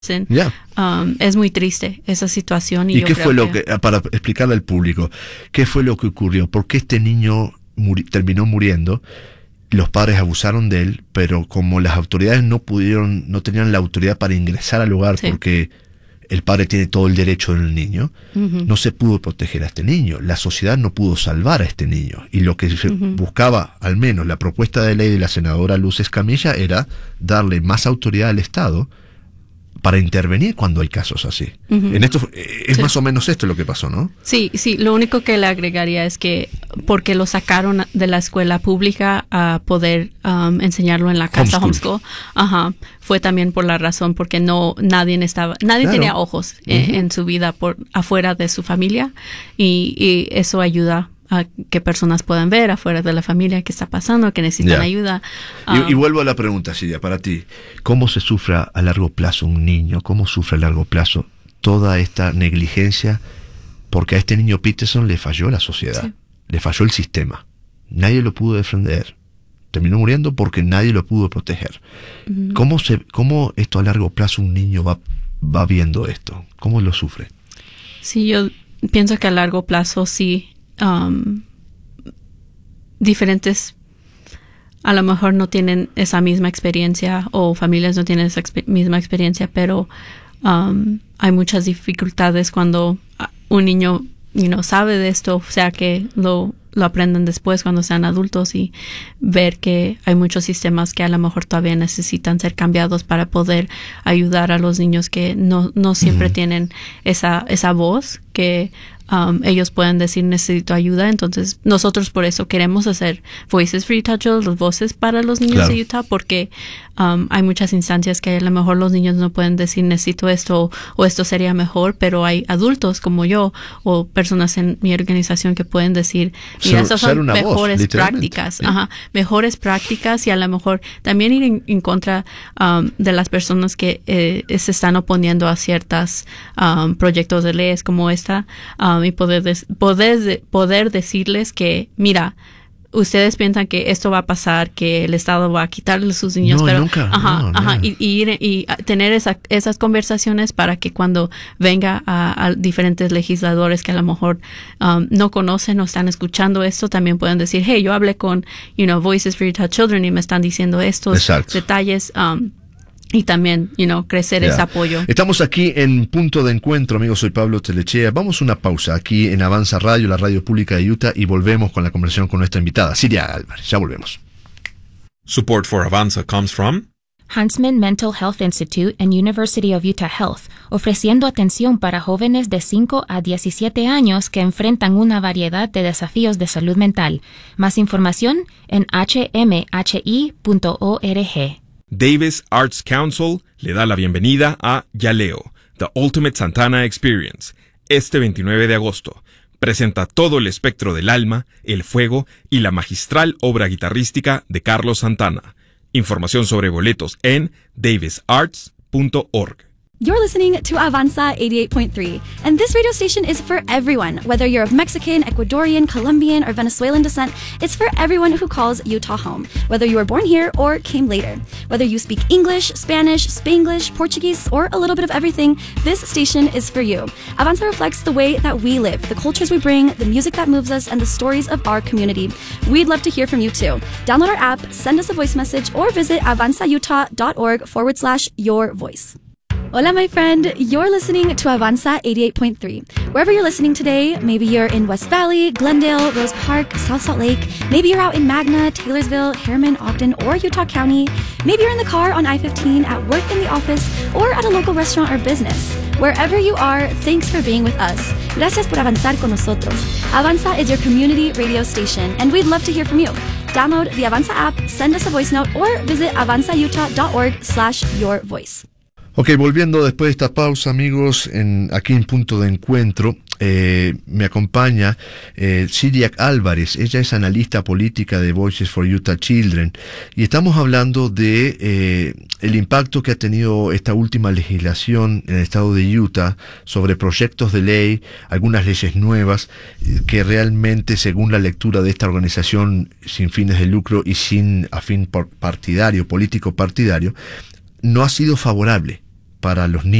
Yeah. Es muy triste esa situación. ¿Y qué fue lo que, para explicarle al público, qué fue lo que ocurrió? ¿Por qué este niño terminó muriendo? Los padres abusaron de él, pero como las autoridades no tenían la autoridad para ingresar al hogar, porque el padre tiene todo el derecho del niño, no se pudo proteger a este niño. La sociedad no pudo salvar a este niño. Y lo que se buscaba, al menos la propuesta de ley de la senadora Luz Escamilla, era darle más autoridad al Estado para intervenir cuando hay casos así. En esto es más o menos esto lo que pasó, ¿no? Sí, lo único que le agregaría es que porque lo sacaron de la escuela pública a poder enseñarlo en la casa, homeschool, fue también por la razón porque nadie tenía ojos en su vida por afuera de su familia, y eso ayuda a que personas puedan ver afuera de la familia qué está pasando, que necesitan ayuda. Y vuelvo a la pregunta, Silvia, para ti. ¿Cómo se sufre a largo plazo un niño? ¿Cómo sufre a largo plazo toda esta negligencia? Porque a este niño Peterson le falló la sociedad, le falló el sistema. Nadie lo pudo defender. Terminó muriendo porque nadie lo pudo proteger. ¿Cómo esto a largo plazo un niño va viendo esto? ¿Cómo lo sufre? Sí, yo pienso que a largo plazo sí. Diferentes a lo mejor no tienen esa misma experiencia, o familias no tienen esa misma experiencia, pero hay muchas dificultades cuando un niño sabe de esto, o sea que lo aprendan después cuando sean adultos, y ver que hay muchos sistemas que a lo mejor todavía necesitan ser cambiados para poder ayudar a los niños que no siempre tienen esa voz que ellos pueden decir necesito ayuda. Entonces nosotros por eso queremos hacer Voices for Utah Children, las voces para los niños de Utah, porque hay muchas instancias que a lo mejor los niños no pueden decir necesito esto o esto sería mejor, pero hay adultos como yo o personas en mi organización que pueden decir mira, esas son mejores prácticas, mejores prácticas, y a lo mejor también ir en contra de las personas que se están oponiendo a ciertas proyectos de leyes como esta, y poder decirles que mira, ustedes piensan que esto va a pasar, que el Estado va a quitarle sus niños, pero nunca, y tener esas conversaciones para que cuando venga a diferentes legisladores que a lo mejor no conocen o están escuchando esto, también pueden decir, hey, yo hablé con Voices for Utah Children y me están diciendo estos detalles. Y también, crecer ese apoyo. Estamos aquí en Punto de Encuentro, amigos. Soy Pablo Telechea. Vamos a una pausa aquí en Avanza Radio, la radio pública de Utah, y volvemos con la conversación con nuestra invitada, Silvia Álvarez. Ya volvemos. Support for Avanza comes from Huntsman Mental Health Institute and University of Utah Health, ofreciendo atención para jóvenes de 5 a 17 años que enfrentan una variedad de desafíos de salud mental. Más información en hmhi.org. Davis Arts Council le da la bienvenida a Yaleo, The Ultimate Santana Experience, este 29 de agosto. Presenta todo el espectro del alma, el fuego y la magistral obra guitarrística de Carlos Santana. Información sobre boletos en davisarts.org. You're listening to Avanza 88.3, and this radio station is for everyone. Whether you're of Mexican, Ecuadorian, Colombian, or Venezuelan descent, it's for everyone who calls Utah home. Whether you were born here or came later. Whether you speak English, Spanish, Spanglish, Portuguese, or a little bit of everything, this station is for you. Avanza reflects the way that we live, the cultures we bring, the music that moves us, and the stories of our community. We'd love to hear from you too. Download our app, send us a voice message, or visit avanzautah.org/your-voice. Hola, my friend. You're listening to Avanza 88.3. Wherever you're listening today, maybe you're in West Valley, Glendale, Rose Park, South Salt Lake. Maybe you're out in Magna, Taylorsville, Harriman, Ogden, or Utah County. Maybe you're in the car on I-15, at work in the office, or at a local restaurant or business. Wherever you are, thanks for being with us. Gracias por avanzar con nosotros. Avanza is your community radio station, and we'd love to hear from you. Download the Avanza app, send us a voice note, or visit avanzautah.org/your-voice. Ok, volviendo después de esta pausa, amigos, aquí en Punto de Encuentro, me acompaña Silvia Álvarez. Ella es analista política de Voices for Utah Children, y estamos hablando de el impacto que ha tenido esta última legislación en el estado de Utah sobre proyectos de ley, algunas leyes nuevas, que realmente, según la lectura de esta organización sin fines de lucro y sin afín partidario, político partidario, no ha sido favorable para los niños